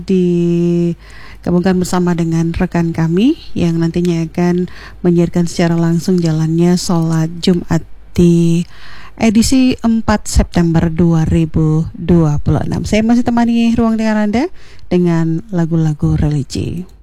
digabungkan bersama dengan rekan kami yang nantinya akan menyiarkan secara langsung jalannya sholat Jumat di edisi 4 September 2026. Saya masih temani ruang dengar Anda dengan lagu-lagu religi.